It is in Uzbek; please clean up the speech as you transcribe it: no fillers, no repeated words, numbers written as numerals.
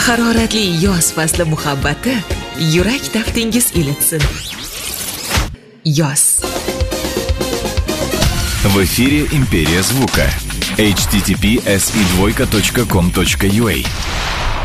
Haroratli yoz fasli muhabbati yurak taftingiz ilitsin. Yoz. В эфире «Империя звука». https://com.ua